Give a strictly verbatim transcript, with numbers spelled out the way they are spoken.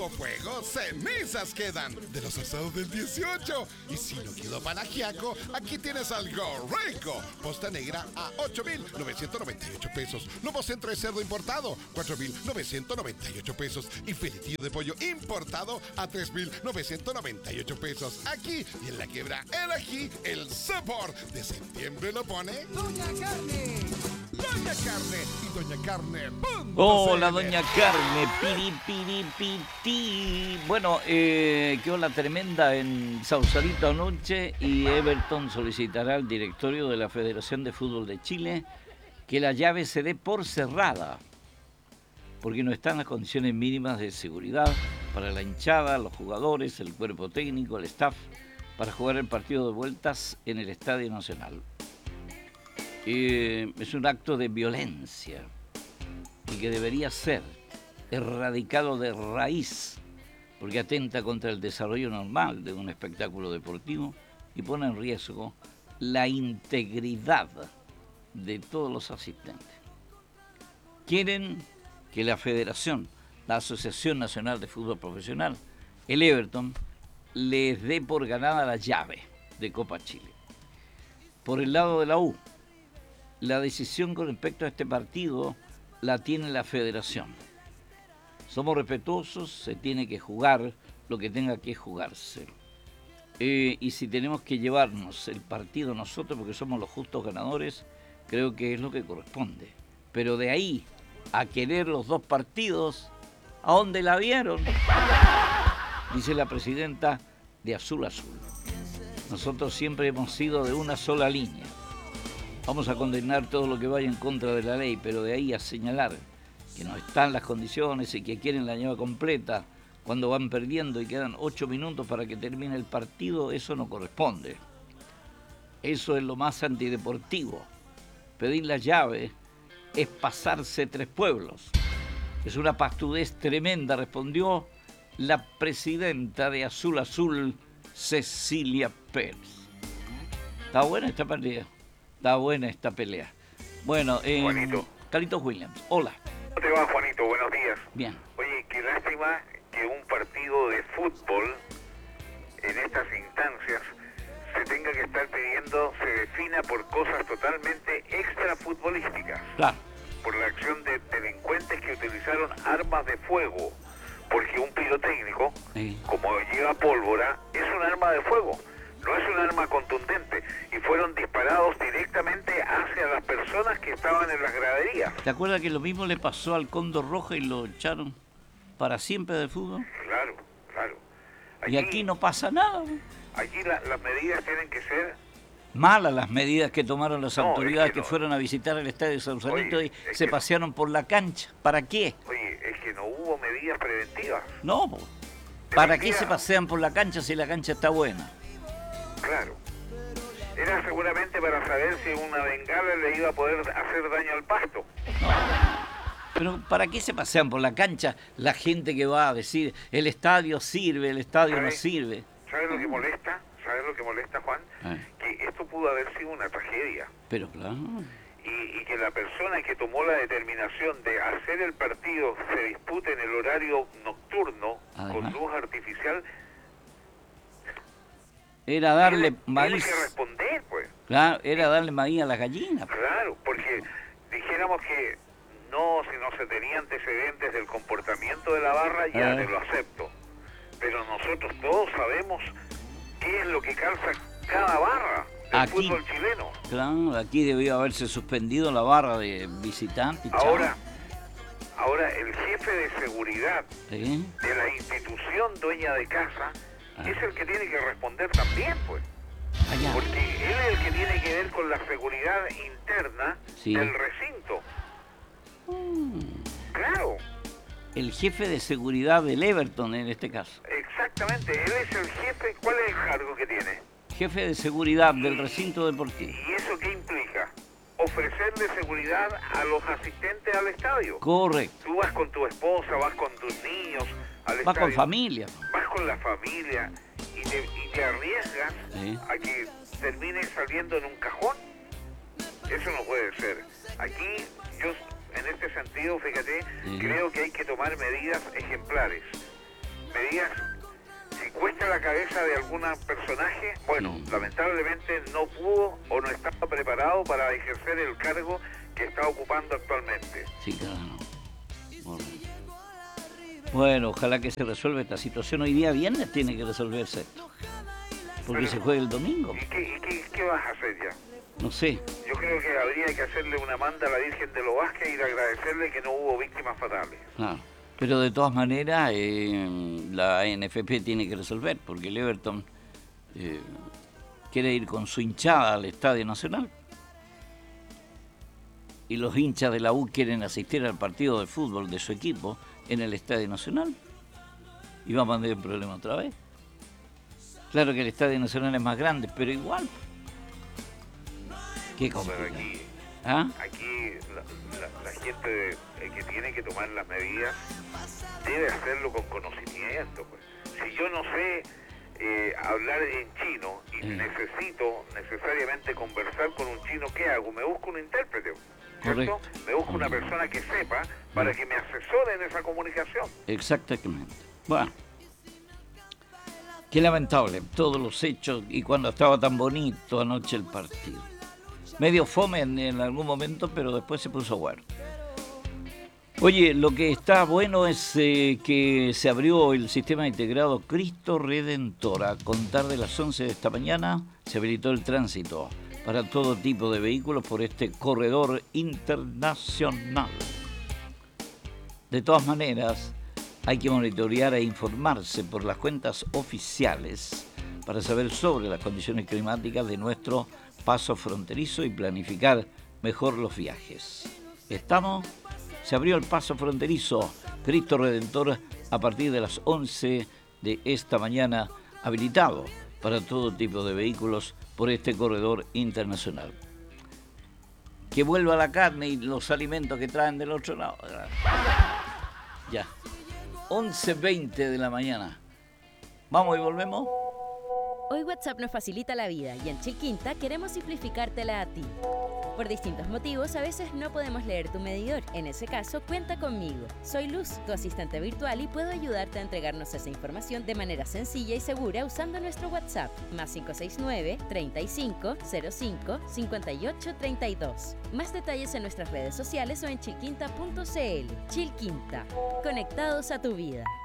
Fuego, fuego, cenizas quedan de los asados del dieciocho. Y si no quedó panagiaco, aquí tienes algo rico. Posta negra a ocho mil novecientos noventa y ocho pesos. Lomo centro de cerdo importado, cuatro mil novecientos noventa y ocho pesos. Y filetillo de pollo importado a tres mil novecientos noventa y ocho pesos. Aquí y en la quiebra el ají, el sabor de septiembre lo pone Doña Carne. Doña Carne y Doña Carne. Hola, Doña Carne. Piri, piri, piti. Bueno, eh, quedó la tremenda en Sausalito anoche y Everton solicitará al directorio de la Federación de Fútbol de Chile que la llave se dé por cerrada, porque no están las condiciones mínimas de seguridad para la hinchada, los jugadores, el cuerpo técnico, el staff, para jugar el partido de vueltas en el Estadio Nacional. Eh, es un acto de violencia y que debería ser erradicado de raíz, porque atenta contra el desarrollo normal de un espectáculo deportivo y pone en riesgo la integridad de todos los asistentes. Quieren que la Federación, la Asociación Nacional de Fútbol Profesional, el Everton, les dé por ganada la llave de Copa Chile. Por el lado de la U, la decisión con respecto a este partido la tiene la Federación. Somos respetuosos, se tiene que jugar lo que tenga que jugarse. Eh, y si tenemos que llevarnos el partido nosotros, porque somos los justos ganadores, creo que es lo que corresponde. Pero de ahí a querer los dos partidos, ¿a dónde la vieron? Dice la presidenta de Azul Azul. Nosotros siempre hemos sido de una sola línea. Vamos a condenar todo lo que vaya en contra de la ley, pero de ahí a señalar que no están las condiciones y que quieren la llave completa cuando van perdiendo y quedan ocho minutos para que termine el partido, eso no corresponde. Eso es lo más antideportivo. Pedir la llave es pasarse tres pueblos. Es una pastudez tremenda, respondió la presidenta de Azul Azul, Cecilia Pérez. Está buena esta pelea. Está buena esta pelea. Bueno, eh, Juanito. Carlitos Williams, hola. ¿Cómo te va, Juanito? Buenos días. Bien. Oye, qué lástima que un partido de fútbol en estas instancias se tenga que estar pidiendo, se defina por cosas totalmente extrafutbolísticas. Claro. Por la acción de delincuentes que utilizaron armas de fuego. Porque un pirotécnico, Sí. como lleva pólvora, es un arma de fuego. No es un arma contundente. Y fueron disparados directamente hacia las personas que estaban en las graderías. ¿Te acuerdas que lo mismo le pasó al Cóndor Roja y lo echaron para siempre del fútbol? Claro, claro. Y aquí no pasa nada. Aquí la, las medidas tienen que ser... Malas las medidas que tomaron las No, autoridades es que que no. fueron a visitar el estadio de Sausalito Oye, y es se que- pasearon por la cancha. ¿Para qué? Oye, es que no hubo medidas preventivas. No, po. ¿Para qué mentira. se pasean por la cancha si la cancha está buena? Claro. Era seguramente para saber si una bengala le iba a poder hacer daño al pasto. Pero ¿para qué se pasean por la cancha la gente que va a decir el estadio sirve, el estadio no ¿Sabes? sirve? ¿Sabes lo que molesta? ¿Sabes lo que molesta, Juan? Ah. Que esto pudo haber sido una tragedia. Pero claro, Y, y que la persona que tomó la determinación de hacer el partido se dispute en el horario nocturno Además. con luz artificial, era darle tiene, maíz, tiene que responder, pues. claro, era darle maíz a las gallinas. Claro, porque dijéramos que no, si no se tenía antecedentes del comportamiento de la barra, ya Ah. te lo acepto. Pero nosotros todos sabemos qué es lo que calza cada barra del Aquí. fútbol chileno. Claro, aquí debió haberse suspendido la barra de visitantes. chao. Ahora, ahora el jefe de seguridad ¿Sí? de la institución dueña de casa Ah. es el que tiene que responder también, pues. Allá. Porque él es el que tiene que ver con la seguridad interna Sí. del recinto. Claro, El jefe de seguridad del Everton en este caso. exactamente. Él es el jefe. ¿Cuál es el cargo que tiene? Jefe de seguridad del recinto deportivo. ¿Y eso qué implica? Ofrecerle seguridad a los asistentes al estadio. Correcto. Tú vas con tu esposa, vas con tus niños al Va estadio. con familia. Vas con la familia y te, y te arriesgas Sí. a que termines saliendo en un cajón. Eso no puede ser. Aquí yo, en este sentido, fíjate, Sí. creo que hay que tomar medidas ejemplares. Díaz, si cuesta la cabeza de algún personaje, bueno, Mm. lamentablemente no pudo o no estaba preparado para ejercer el cargo que está ocupando actualmente. Sí, claro. Bueno. Bueno, ojalá que se resuelva esta situación. Hoy día viernes tiene que resolverse esto. Porque Pero- se juega el domingo. ¿Y qué, y qué, qué vas a hacer ya? No sé. Yo creo que habría que hacerle una manda a la Virgen de los Vázquez y de agradecerle que no hubo víctimas fatales. Claro. Pero de todas maneras, eh, la N F P tiene que resolver, porque el Everton eh, quiere ir con su hinchada al Estadio Nacional. Y los hinchas de la U quieren asistir al partido de fútbol de su equipo en el Estadio Nacional. Y vamos a tener un problema otra vez. Claro que el Estadio Nacional es más grande, pero igual. Qué No, pero complicado. aquí, ¿Ah? aquí la, la- la gente de- eh, que tiene que tomar las medidas debe hacerlo con conocimiento. Pues. Si yo no sé eh, hablar en chino y Eh. necesito necesariamente conversar con un chino, ¿qué hago? Me busco un intérprete, ¿cierto? Correcto. Me busco una Mm. persona que sepa para Mm. que me asesore en esa comunicación. Exactamente. Bueno. Qué lamentable, todos los hechos y cuando estaba tan bonito anoche el partido. Medio fome en, en algún momento, pero después se puso bueno. Oye, lo que está bueno es eh, que se abrió el sistema integrado Cristo Redentor. A contar de las once de esta mañana se habilitó el tránsito para todo tipo de vehículos por este corredor internacional. De todas maneras, hay que monitorear e informarse por las cuentas oficiales para saber sobre las condiciones climáticas de nuestro paso fronterizo y planificar mejor los viajes. ¿Estamos? Se abrió el paso fronterizo Cristo Redentor a partir de las once de esta mañana, habilitado para todo tipo de vehículos por este corredor internacional. Que vuelva la carne y los alimentos que traen del otro lado. Ya. once veinte de la mañana. ¿Vamos y volvemos? Hoy WhatsApp nos facilita la vida y en Chilquinta queremos simplificártela a ti. Por distintos motivos, a veces no podemos leer tu medidor. En ese caso, cuenta conmigo. Soy Luz, tu asistente virtual, y puedo ayudarte a entregarnos esa información de manera sencilla y segura usando nuestro WhatsApp, más cinco seis nueve, treinta y cinco, cero cinco, cincuenta y ocho, treinta y dos. Más detalles en nuestras redes sociales o en chilquinta punto c l. Chilquinta, conectados a tu vida.